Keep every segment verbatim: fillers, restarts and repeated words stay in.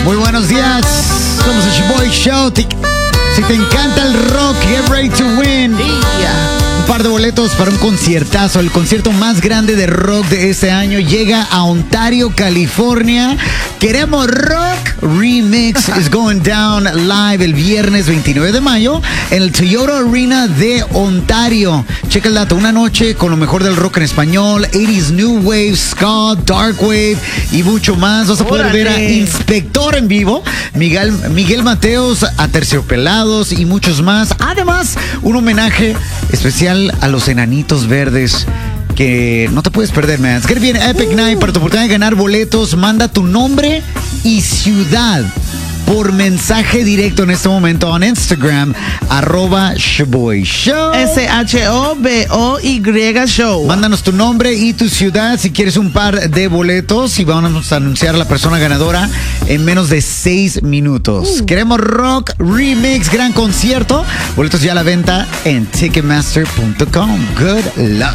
Muy buenos días, somos el Shoboy Show. Si te encanta el rock, get ready to win. Un par de boletos para un conciertazo, el concierto más grande de rock de este año. Llega a Ontario, California. Queremos Rock Remix is going down live el viernes veintinueve de mayo en el Toyota Arena de Ontario. Checa el dato, una noche con lo mejor del rock en español, ochenta New Wave, ska, Dark Wave y mucho más. Vas a poder ¡Órale! ver a Inspector en vivo, Miguel, Miguel Mateos, Aterciopelados y muchos más. Además, un homenaje especial a los Enanitos Verdes que no te puedes perder, man. Es que viene Epic Night para tu oportunidad de ganar boletos. Manda tu nombre y ciudad por mensaje directo en este momento en Instagram, arroba Shoboy Show. S H O B O Y Show. Mándanos tu nombre y tu ciudad si quieres un par de boletos y vamos a anunciar a la persona ganadora en menos de seis minutos. Uh. Queremos Rock Remix, gran concierto. Boletos ya a la venta en ticketmaster punto com. Good luck.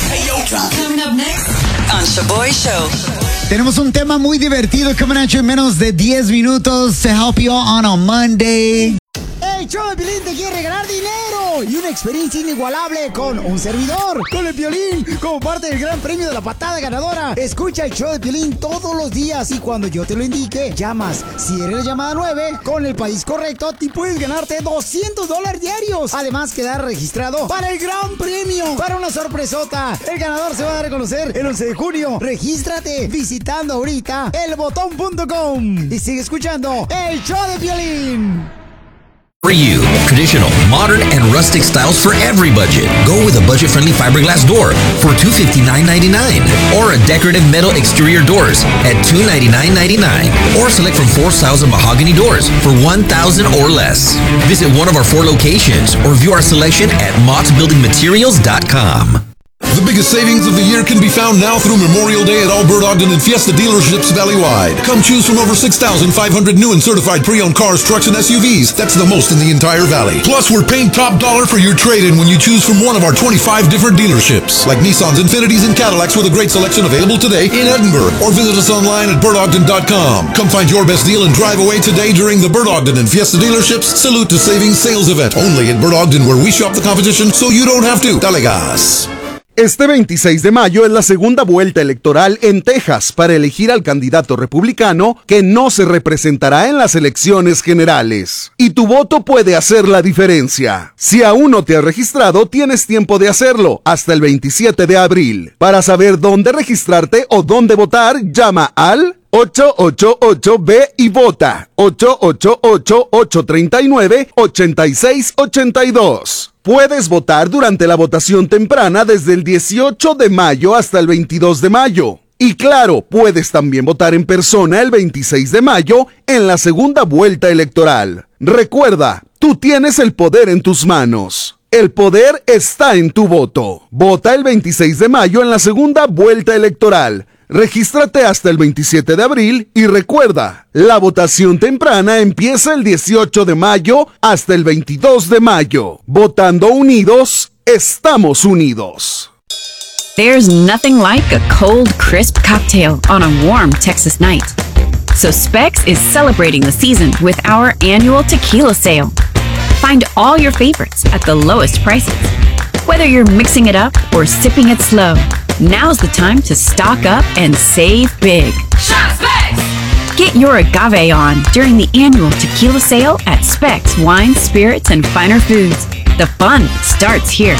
Coming up next on Shoboy Show. Tenemos un tema muy divertido coming at you en menos de diez minutos to help you on a Monday. El show de Piolín te quiere regalar dinero y una experiencia inigualable con un servidor, con el Piolín, como parte del gran premio de la patada ganadora. Escucha el show de Piolín todos los días y cuando yo te lo indique, llamas. Si eres la llamada nueve, con el país correcto, te puedes ganarte doscientos dólares diarios. Además, quedar registrado para el gran premio, para una sorpresota. El ganador se va a dar a conocer el once de junio. Regístrate visitando ahorita el botón punto com y sigue escuchando el show de Piolín. For you, traditional, modern, and rustic styles for every budget. Go with a budget-friendly fiberglass door for two hundred fifty-nine ninety-nine, or a decorative metal exterior doors at two hundred ninety-nine ninety-nine, or select from four styles of mahogany doors for one thousand or less. Visit one of our four locations or view our selection at motts building materials dot com. The biggest savings of the year can be found now through Memorial Day at all Bird Ogden and Fiesta dealerships valley-wide. Come choose from over six thousand five hundred new and certified pre-owned cars, trucks, and S U Vs. That's the most in the entire valley. Plus, we're paying top dollar for your trade-in when you choose from one of our twenty-five different dealerships, like Nissans, Infinitis, and Cadillacs with a great selection available today in Edinburgh. Or visit us online at bird ogden dot com. Come find your best deal and drive away today during the Bird Ogden and Fiesta dealerships Salute to Savings sales event. Only at Bird Ogden, where we shop the competition so you don't have to. Dale gas. Este veintiséis de mayo es la segunda vuelta electoral en Texas para elegir al candidato republicano que no se representará en las elecciones generales. Y tu voto puede hacer la diferencia. Si aún no te has registrado, tienes tiempo de hacerlo hasta el veintisiete de abril. Para saber dónde registrarte o dónde votar, llama al ocho ocho ocho B y vota ocho ocho ocho, ocho tres nueve, ocho seis ocho dos. Puedes votar durante la votación temprana desde el dieciocho de mayo hasta el veintidós de mayo. Y claro, puedes también votar en persona el veintiséis de mayo en la segunda vuelta electoral. Recuerda, tú tienes el poder en tus manos. El poder está en tu voto. Vota el veintiséis de mayo en la segunda vuelta electoral. Regístrate hasta el veintisiete de abril y recuerda, la votación temprana empieza el dieciocho de mayo hasta el veintidós de mayo. Votando unidos, estamos unidos. There's nothing like a cold, crisp cocktail on a warm Texas night. So Specs is celebrating the season with our annual tequila sale. Find all your favorites at the lowest prices. Whether you're mixing it up or sipping it slow, now's the time to stock up and save big. Shop Specs! Get your agave on during the annual tequila sale at Specs Wine, Spirits, and Finer Foods. The fun starts here.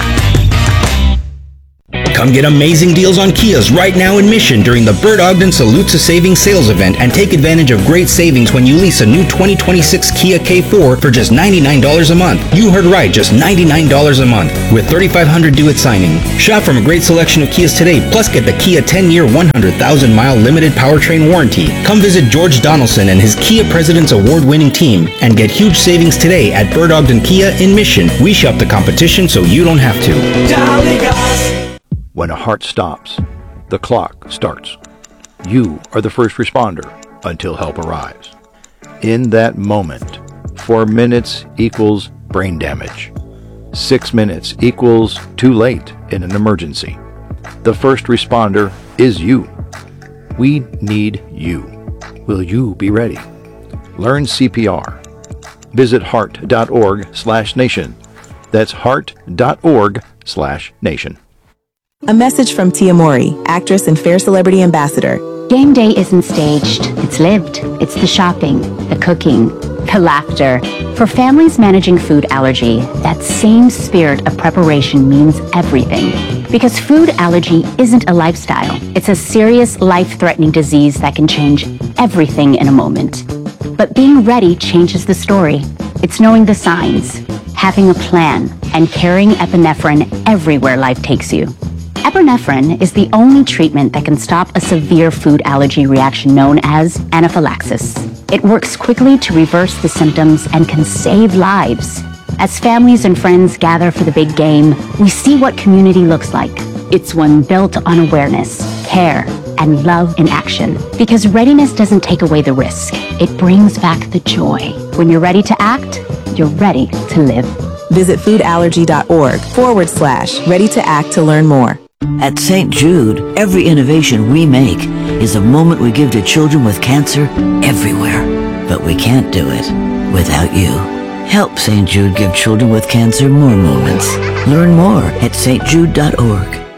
Come get amazing deals on Kias right now in Mission during the Bird Ogden Salute to Savings sales event and take advantage of great savings when you lease a new twenty twenty-six Kia K four for just ninety-nine dollars a month. You heard right, just ninety-nine dollars a month with thirty-five hundred dollars due at signing. Shop from a great selection of Kias today, plus get the Kia ten-year, one hundred thousand mile limited powertrain warranty. Come visit George Donaldson and his Kia President's award-winning team and get huge savings today at Bird Ogden Kia in Mission. We shop the competition so you don't have to. Jolly Gus. When a heart stops, the clock starts. You are the first responder until help arrives. In that moment, four minutes equals brain damage. Six minutes equals too late in an emergency. The first responder is you. We need you. Will you be ready? Learn C P R. Visit heart.org slash nation. That's heart.org slash nation. A message from Tia Mori, actress and Fair Celebrity Ambassador. Game day isn't staged, it's lived. It's the shopping, the cooking, the laughter. For families managing food allergy, that same spirit of preparation means everything. Because food allergy isn't a lifestyle. It's a serious, life-threatening disease that can change everything in a moment. But being ready changes the story. It's knowing the signs, having a plan, and carrying epinephrine everywhere life takes you. Epinephrine is the only treatment that can stop a severe food allergy reaction known as anaphylaxis. It works quickly to reverse the symptoms and can save lives. As families and friends gather for the big game, we see what community looks like. It's one built on awareness, care, and love in action. Because readiness doesn't take away the risk. It brings back the joy. When you're ready to act, you're ready to live. Visit foodallergy.org forward slash ready to act to learn more. At Saint Jude, every innovation we make is a moment we give to children with cancer everywhere. But we can't do it without you. Help Saint Jude give children with cancer more moments. Learn more at st jude dot org.